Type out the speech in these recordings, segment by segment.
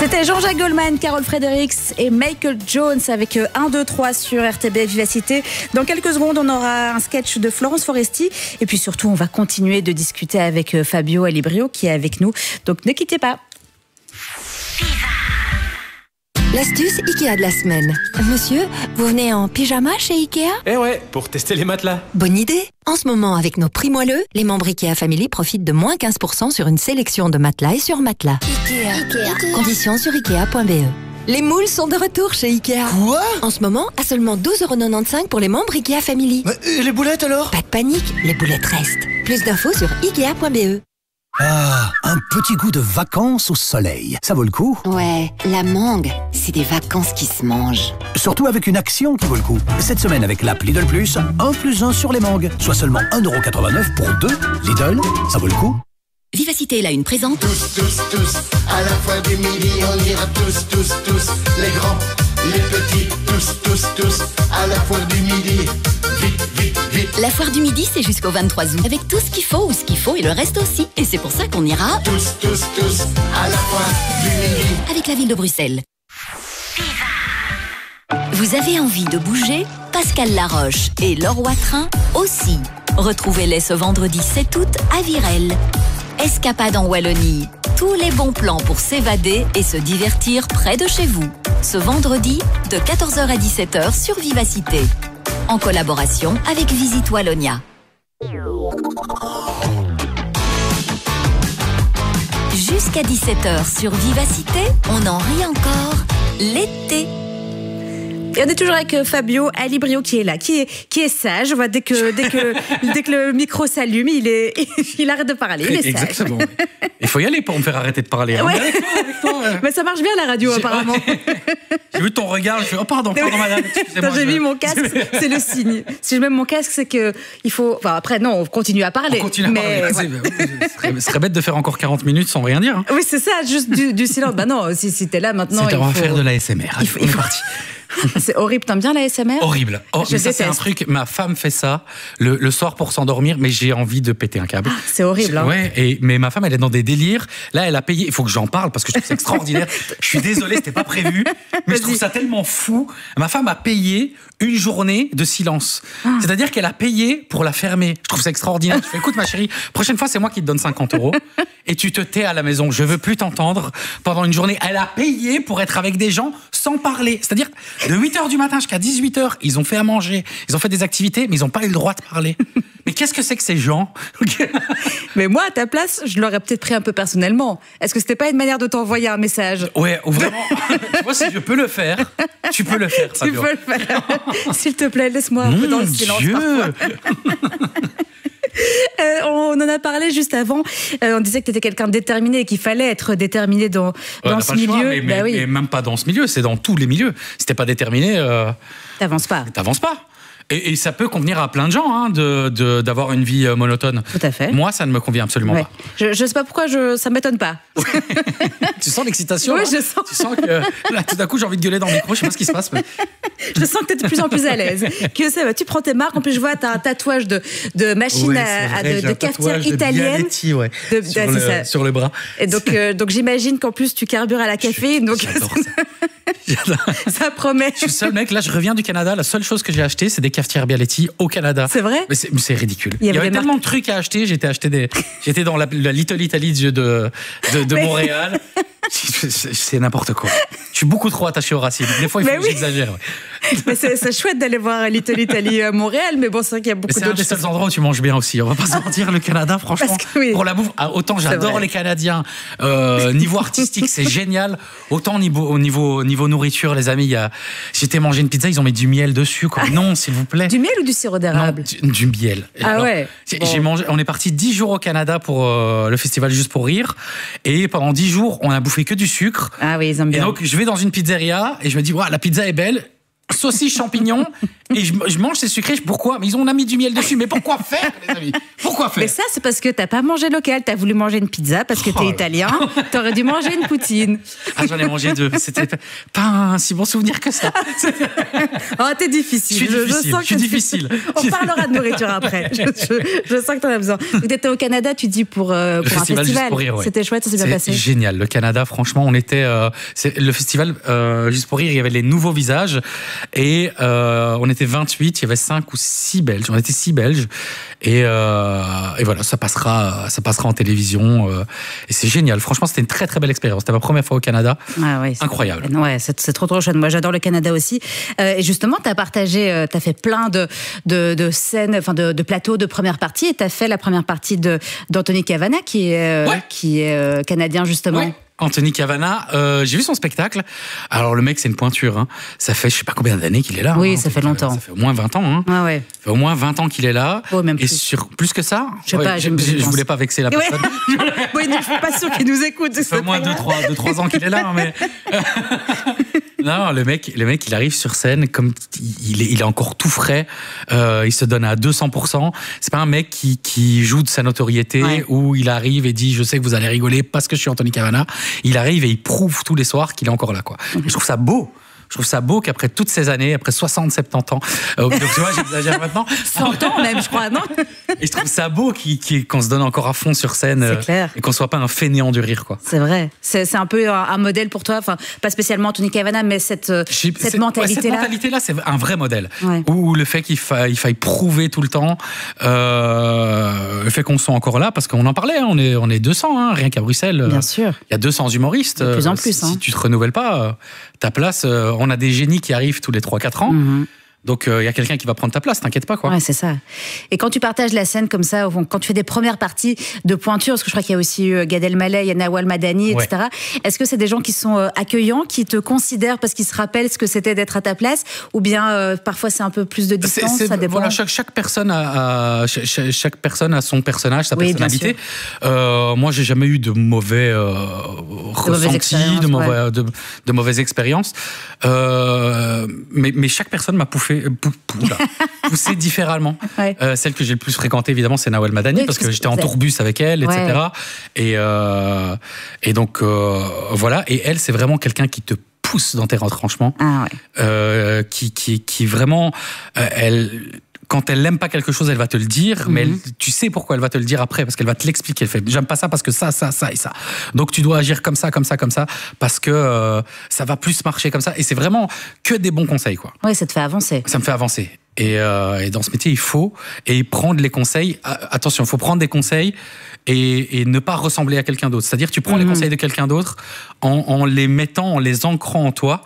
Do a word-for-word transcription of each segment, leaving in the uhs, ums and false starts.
C'était Jean-Jacques Goldman, Carole Fredericks et Michael Jones avec un, deux, trois sur R T B F Vivacité. Dans quelques secondes, on aura un sketch de Florence Foresti. Et puis surtout, on va continuer de discuter avec Fabio Alibrio qui est avec nous. Donc ne quittez pas. L'astuce Ikea de la semaine. Monsieur, vous venez en pyjama chez Ikea ? Eh ouais, pour tester les matelas. Bonne idée. En ce moment, avec nos prix moelleux, les membres Ikea Family profitent de moins quinze pour cent sur une sélection de matelas et sur matelas. Ikea. Ikea. Conditions sur ikea point b e. Les moules sont de retour chez Ikea. Quoi ? En ce moment, à seulement douze euros quatre-vingt-quinze pour les membres Ikea Family. Mais, et les boulettes alors ? Pas de panique, les boulettes restent. Plus d'infos sur ikea point b e. Ah, un petit goût de vacances au soleil. Ça vaut le coup ? Ouais, la mangue, c'est des vacances qui se mangent. Surtout avec une action qui vaut le coup. Cette semaine avec l'app Lidl Plus, un plus un sur les mangues. Soit seulement un euro quatre-vingt-neuf pour deux. Lidl, ça vaut le coup. Vivacité la une présente. Tous, tous, tous, à la fin du midi, on ira tous, tous, tous, les grands, les petits, tous, tous, tous, à la foire du midi. Vite, vite, vite. La foire du midi, c'est jusqu'au vingt-trois août. Avec tout ce qu'il faut, ou ce qu'il faut, et le reste aussi. Et c'est pour ça qu'on ira tous, tous, tous, à la foire du midi. Avec la ville de Bruxelles. Vous avez envie de bouger ? Pascal Laroche et Laure Watrin aussi. Retrouvez-les ce vendredi sept août à Virel. Escapade en Wallonie. Tous les bons plans pour s'évader et se divertir près de chez vous. Ce vendredi, de quatorze heures à dix-sept heures sur Vivacité. En collaboration avec Visite Wallonia. Jusqu'à dix-sept heures sur Vivacité, on en rit encore. L'été. Et on est toujours avec Fabio Alibrio qui est là, qui est, qui est sage. On voit dès que, dès que, dès que le micro s'allume, il, est, il arrête de parler. Il est sage. Exactement. Il faut y aller pour me faire arrêter de parler. Hein. Ouais. Avec toi, avec toi, ouais. Mais ça marche bien la radio, J'ai... apparemment. J'ai vu ton regard, je fais oh pardon, pardon madame. Quand j'ai mis mon casque, c'est le signe. Si je mets mon casque, c'est que il faut. Enfin après non, on continue à parler. On continue à mais parler. Ouais. Ce serait, serait bête de faire encore quarante minutes sans rien dire. Hein. Oui c'est ça, juste du, du silence. Bah non, si, si t'es là maintenant. C'est, il on va faut... faire de l'A S M R. Il faut, il faut... C'est horrible. T'aimes bien l'A S M R ? Horrible. Oh, je mais ça, déteste. c'est un truc. Ma femme fait ça le, le soir pour s'endormir, mais j'ai envie de péter un câble. Ah, c'est horrible. Hein. Ouais. Et mais ma femme, elle est dans des délires. Là, elle a payé. Il faut que j'en parle parce que je trouve ça extraordinaire. Je suis désolé, c'était pas prévu, mais Vas-y. Je trouve ça tellement fou. Ma femme a payé une journée de silence. Ah. C'est-à-dire qu'elle a payé pour la fermer. Je trouve ça extraordinaire. Je fais, écoute, ma chérie, prochaine fois, c'est moi qui te donne cinquante euros et tu te tais à la maison. Je veux plus t'entendre pendant une journée. Elle a payé pour être avec des gens sans parler. C'est-à-dire de huit heures du matin jusqu'à dix-huit heures, ils ont fait à manger, ils ont fait des activités, mais ils n'ont pas eu le droit de parler. Mais qu'est-ce que c'est que ces gens ? Mais moi, à ta place, je l'aurais peut-être pris un peu personnellement. Est-ce que c'était pas une manière de t'envoyer un message ? Ouais, ou vraiment. Moi, si je peux le faire, tu peux le faire, Tu Fabio. peux le faire. S'il te plaît, laisse-moi un Mon peu dans le silence Dieu. parfois. Euh, on en a parlé juste avant. Euh, on disait que tu étais quelqu'un de déterminé et qu'il fallait être déterminé dans, Ouais, dans on ce pas le choix, milieu. mais, mais, bah oui. mais même pas dans ce milieu, c'est dans tous les milieux. Si t'es pas déterminé, euh, T'avances pas. t'avances pas. Et, et ça peut convenir à plein de gens hein, de, de, d'avoir une vie euh, monotone. Tout à fait. Moi, ça ne me convient absolument Ouais. pas. Je, je sais pas pourquoi, je, ça m'étonne pas. Tu sens l'excitation Oui, là je sens. Tu sens que là, tout d'un coup, j'ai envie de gueuler dans le micro. Je sais pas ce qui se passe. Mais... Je sens que t'es de plus en plus à l'aise. Que ça va, tu prends tes marques. En plus, je vois, t'as un tatouage de, de machine Ouais, à, à vrai, de, j'ai de un cafetière tatouage de italienne. Bialetti, ouais, De- sur, ah, le, c'est ça. sur le bras. Et donc, euh, donc j'imagine qu'en plus, tu carbures à la caféine. Donc J'adore ça. J'adore. ça promet. Je suis le seul mec, là je reviens du Canada, la seule chose que j'ai acheté c'est des cafetières Bialetti au Canada. C'est vrai ? Mais c'est, mais c'est ridicule. Il y Il y avait avait, des tellement de trucs à acheter, j'étais acheté des j'étais dans la, la Little Italy de de, de, de Mais- Montréal. C'est, c'est, c'est n'importe quoi. Je suis beaucoup trop attaché aux racines. Des fois il faut Mais que oui. j'exagère. Ouais. Mais c'est, c'est chouette d'aller voir Little Italy à Montréal, mais bon, c'est vrai qu'il y a beaucoup Mais c'est un d'autres des choses. seuls endroits où tu manges bien aussi. On va pas se mentir, le Canada, franchement, Parce que oui. pour la bouffe, ah, autant C'est j'adore vrai. les Canadiens. Euh, niveau artistique, c'est génial. Autant au niveau, au niveau, niveau nourriture, les amis, il y a, j'étais manger une pizza, ils ont mis du miel dessus. Quoi. Non, s'il vous plaît. Du miel ou du sirop Non, d'érable ? du, du miel. Ah Alors, ouais. j'ai- Bon. j'ai mangé, on est parti dix jours au Canada pour euh, le festival Juste pour rire. Et pendant dix jours, on a bouffé que du sucre. Ah oui, ils aiment Et bien. donc, je vais dans une pizzeria et je me dis, ouais, la pizza est belle. saucisse champignons et je, je mange ces sucrés. Pourquoi? Mais ils ont mis du miel dessus. Mais pourquoi faire, les amis? Pourquoi faire? Mais ça, c'est parce que t'as pas mangé local. T'as voulu manger une pizza parce que t'es Oh là. italien. T'aurais dû manger une poutine. Ah, j'en ai mangé deux. C'était pas un si bon souvenir que ça. Oh, t'es difficile. Je suis difficile, sens je suis que difficile. On parlera de nourriture après. Je, je, je sens que t'en as besoin. Vous étiez au Canada, tu dis, pour, euh, pour Le un festival festival. Juste pour rire, ouais. C'était chouette, ça s'est bien C'est passé. génial. Le Canada, franchement, on était. Euh, c'est le festival euh, Juste pour rire. Il y avait les nouveaux visages et euh, on était vingt-huit. Il y avait cinq ou six Belges. On était six Belges et, euh, et voilà, ça passera, ça passera en télévision euh, et c'est génial. Franchement, c'était une très très belle expérience. C'était ma première fois au Canada. Ah ouais, Incroyable. Ouais, c'est, c'est trop trop chouette. Moi, j'adore le Canada aussi. Euh, et justement, t'as partagé, euh, t'as fait plein de de, de scènes, enfin de, de plateaux de première partie. Et t'as fait la première partie de d'Anthony Cavana, qui est euh, Ouais. qui est euh, canadien justement. Ouais. Anthony Cavana, euh, j'ai vu son spectacle. Alors le mec, c'est une pointure. Hein. Ça fait je sais pas combien d'années qu'il est là. Oui, hein, ça fait Anthony longtemps. Cavana. Ça fait au moins vingt ans. Hein. Ah ouais. Ça fait au moins vingt ans qu'il est là. Oh, même et plus. sur plus que ça. Je sais pas, je, je- je je pense. voulais pas vexer la Ouais. personne. Oui, je suis pas sûre qu'il nous écoute. Ça fait au moins deux trois deux trois ans qu'il est là, hein, mais non, le mec, le mec, il arrive sur scène comme il est, il est encore tout frais. Euh, il se donne à deux cents pour cent. C'est pas un mec qui, qui joue de sa notoriété Ouais. où il arrive et dit je sais que vous allez rigoler parce que je suis Anthony Cavana. Il arrive et il prouve tous les soirs qu'il est encore là, quoi. Et je trouve ça beau. Je trouve ça beau qu'après toutes ces années, après soixante soixante-dix ans, euh, donc tu vois, j'exagère maintenant. cent ans même, je crois, non? Et je trouve ça beau qu'il- qu'il- qu'on se donne encore à fond sur scène. C'est euh, clair. Et qu'on soit pas un fainéant du rire, quoi. C'est vrai. C'est, c'est un peu un, un modèle pour toi. Enfin, pas spécialement Anthony Cavana, mais cette euh, J'ai- cette c'est- mentalité-là. ouais, cette mentalité-là, c'est un vrai modèle. Ouais. Où le fait qu'il faille, il faille prouver tout le temps, euh, le fait qu'on soit encore là, parce qu'on en parlait, hein, on est, on est deux cents, hein, rien qu'à Bruxelles. Bien euh, sûr. Il y a deux cents humoristes. De plus en euh, plus, Si, hein. si tu te renouvelles pas, euh, ta place, euh, on a des génies qui arrivent tous les trois quatre ans. Mhm. Donc euh, il y a quelqu'un qui va prendre ta place, t'inquiète pas, quoi. Ouais, c'est ça. Et quand tu partages la scène comme ça, au fond, quand tu fais des premières parties de pointure, parce que je crois qu'il y a aussi eu Gad Elmaleh, il y a Nawal Madani, Ouais. et cetera. Est-ce que c'est des gens qui sont euh, accueillants, qui te considèrent parce qu'ils se rappellent ce que c'était d'être à ta place, ou bien euh, parfois c'est un peu plus de C'est- distance, c'est- ça dépend. Voilà, chaque, chaque, personne a, a- chaque, chaque- chaque personne a son personnage, sa Oui, bien personnalité. Euh, moi, j'ai jamais eu de mauvais euh, ressentis, expériences, de, mauvais, ouais. de, de mauvaises expériences. Euh, mais, mais chaque personne m'a pouffé, pou- pou- oula, poussé différemment. Ouais. Euh, celle que j'ai le plus fréquentée, évidemment, c'est Nawal Madani, Oui, parce que parce que j'étais en vous êtes- tourbus avec elle, et cetera. Et, euh, et donc, euh, voilà. Et elle, c'est vraiment quelqu'un qui te pousse dans tes retranchements. Ah ouais. Euh, qui, qui, qui vraiment, euh, elle, quand elle n'aime pas quelque chose, elle va te le dire, mais elle- tu sais pourquoi elle va te le dire après, parce qu'elle va te l'expliquer. Elle fait, j'aime pas ça parce que ça, ça, ça et ça. Donc tu dois agir comme ça, comme ça, comme ça, parce que euh, ça va plus marcher comme ça. Et c'est vraiment que des bons conseils, quoi. Ouais, ça te fait avancer. Ça me fait avancer. Et, euh, et dans ce métier, il faut et prendre les conseils. Ah, attention, il faut prendre des conseils et, et ne pas ressembler à quelqu'un d'autre. C'est-à-dire, tu prends les conseils de quelqu'un d'autre en, en les mettant, en les ancrant en toi.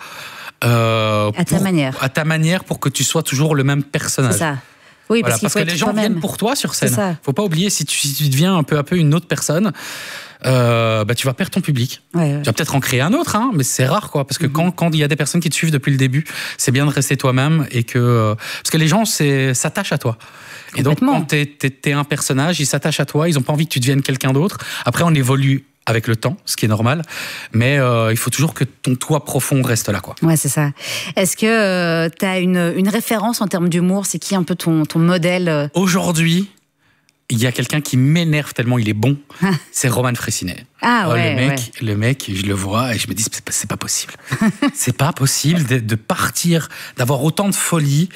Euh, À ta pour- manière. À ta manière pour que tu sois toujours le même personnage. C'est ça. Oui, Voilà, parce qu'il parce faut que être les gens toi-même. viennent pour toi sur C'est scène. ça. Faut pas oublier, si tu, si tu deviens un peu à peu une autre personne, euh, bah, tu vas perdre ton public. Ouais, ouais. Tu vas peut-être en créer un autre, hein, mais c'est rare, quoi. Parce que quand, quand il y a des personnes qui te suivent depuis le début, c'est bien de rester toi-même et que euh, parce que les gens c'est, s'attachent à toi. Et donc Complètement. quand t'es, t'es, t'es un personnage, ils s'attachent à toi. Ils ont pas envie que tu deviennes quelqu'un d'autre. Après, on évolue avec le temps, ce qui est normal. Mais euh, il faut toujours que ton toi profond reste là, quoi. Ouais, c'est ça. Est-ce que tu as une, une référence en termes d'humour? C'est qui un peu ton, ton modèle euh Aujourd'hui, il y a quelqu'un qui m'énerve tellement il est bon. C'est Roman Frécinet. Ah Oh, ouais, le mec, ouais. le mec, je le vois et je me dis c'est pas, c'est pas possible. C'est pas possible de, de partir, d'avoir autant de folie,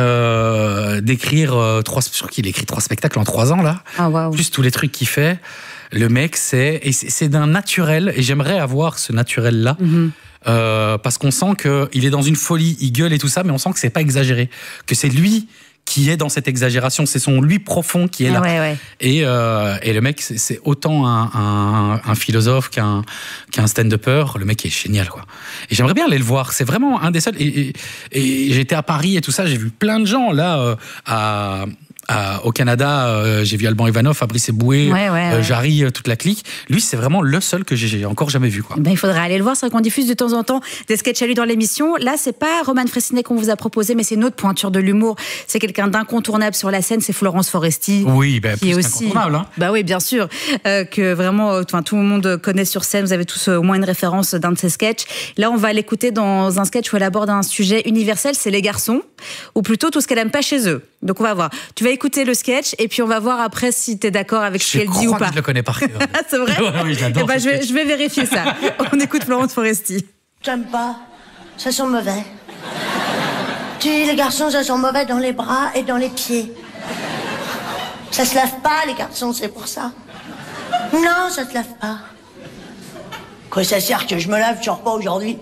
euh, d'écrire euh, trois. Je crois qu'il écrit trois spectacles en trois ans là. Ah waouh. Plus tous les trucs qu'il fait. Le mec, c'est et c'est, c'est d'un naturel et j'aimerais avoir ce naturel là. Mhm. Euh, parce qu'on sent que il est dans une folie, il gueule et tout ça, mais on sent que c'est pas exagéré, que c'est lui qui est dans cette exagération, c'est son lui profond qui est là. Ah ouais, ouais. Et, euh, et le mec, c'est, c'est autant un, un, un philosophe qu'un, qu'un stand-upper. Le mec est génial, quoi. Et j'aimerais bien aller le voir. C'est vraiment un des seuls. Et, et, et j'étais à Paris et tout ça, j'ai vu plein de gens là euh, à euh, au Canada, euh, j'ai vu Alban Ivanov, Fabrice Eboué, ouais, ouais, ouais. euh, Jarry, euh, toute la clique. Lui, c'est vraiment le seul que j'ai encore jamais vu, quoi. Ben, il faudrait aller le voir. C'est vrai qu'on diffuse de temps en temps des sketchs à lui dans l'émission. Là, c'est pas Roman Frécinet qu'on vous a proposé, mais c'est une autre pointure de l'humour. C'est quelqu'un d'incontournable sur la scène. C'est Florence Foresti. Oui, ben, qui plus est aussi. Incontournable, hein. Bah oui, bien sûr, euh, que vraiment, enfin, tout le monde connaît sur scène. Vous avez tous au moins une référence d'un de ses sketchs. Là, on va l'écouter dans un sketch où elle aborde un sujet universel, c'est les garçons, ou plutôt tout ce qu'elle aime pas chez eux. Donc on va voir. Tu vas écouter le sketch et puis on va voir après si t'es d'accord avec ce qu'elle dit ou pas. Je crois que je le connais par cœur. C'est vrai. Ouais, oui, j'adore. Eh ben, je, vais, je vais vérifier ça. On écoute Florence Foresti. J'aime pas. Ça sent mauvais. Tu dis, les garçons, ça sent mauvais dans les bras et dans les pieds. Ça se lave pas, les garçons, c'est pour ça. Non, ça se lave pas. Quoi ça sert que je me lave, je sors pas aujourd'hui?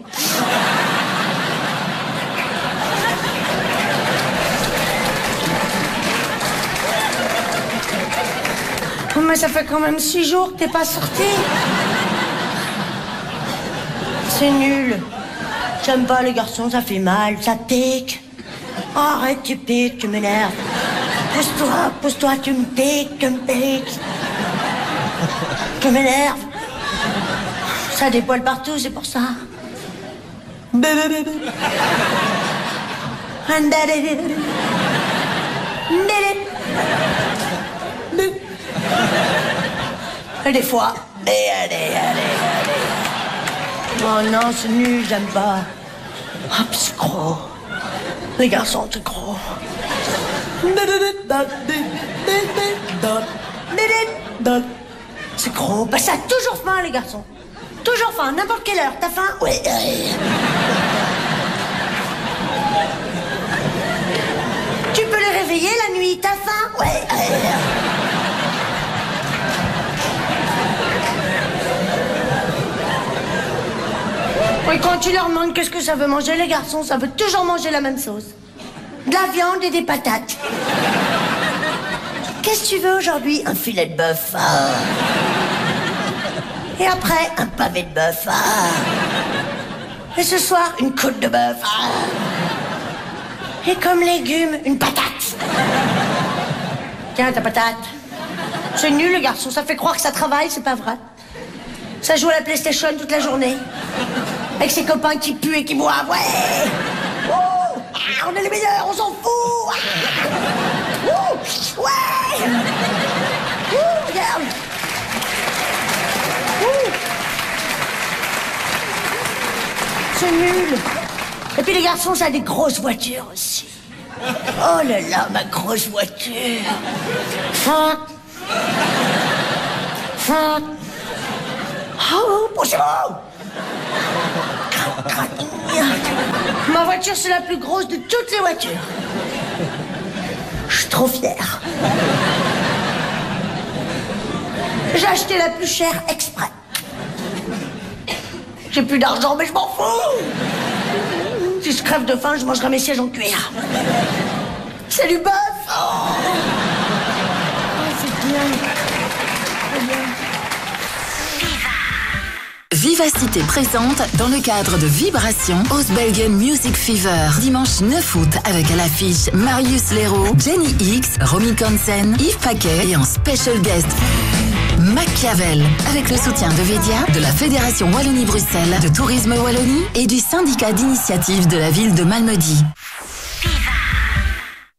Oh, mais ça fait quand même six jours que t'es pas sorti. C'est nul. J'aime pas les garçons, ça fait mal, ça pique. Oh, arrête, tu piques, tu m'énerves. Pousse-toi, pousse-toi, tu me piques, tu me piques. Tu m'énerves. Ça a des poils partout, c'est pour ça. Et des fois. Allez, allez, allez, allez. Oh non, c'est nul, j'aime pas. Oh, c'est gros. Les garçons, c'est gros. C'est gros. Bah, ça a toujours faim, les garçons. Toujours faim, n'importe quelle heure. T'as faim? Oui. Tu peux les réveiller la nuit. T'as faim? Oui. Et quand tu leur demandes qu'est-ce que ça veut manger, les garçons, ça veut toujours manger la même chose. De la viande et des patates. Qu'est-ce que tu veux aujourd'hui? Un filet de bœuf. Ah. Et après, un pavé de bœuf. Ah. Et ce soir, une côte de bœuf. Ah. Et comme légumes, une patate. Tiens, ta patate. C'est nul, le garçon. Ça fait croire que ça travaille, c'est pas vrai. Ça joue à la PlayStation toute la journée. Avec ses copains qui puent et qui boivent. Ouais. Oh, ah, on est les meilleurs, on s'en fout. Ah. Oh, ouais. Oh, regarde. Oh. C'est nul. Et puis les garçons, ça a des grosses voitures aussi. Oh là là, ma grosse voiture. Fin. Fin. Oh, bon, c'est bon. Ma voiture, c'est la plus grosse de toutes les voitures. Je suis trop fière. J'ai acheté la plus chère exprès. J'ai plus d'argent, mais je m'en fous. Si je crève de faim, je mangerai mes sièges en cuir. C'est du bœuf. Oh, oh c'est bien. C'est bien. Vivacité présente dans le cadre de Vibration Osbelgen Music Fever. Dimanche neuf août avec à l'affiche Marius Leroux, Jenny X, Romy Consen, Yves Paquet et en special guest Machiavel. Avec le soutien de Vedia, de la Fédération Wallonie-Bruxelles, de Tourisme Wallonie et du syndicat d'initiative de la ville de Malmedy.